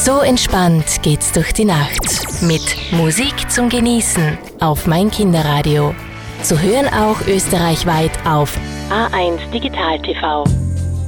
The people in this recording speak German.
So entspannt geht's durch die Nacht. Mit Musik zum Genießen auf mein Kinderradio. Zu hören auch österreichweit auf A1 Digital TV.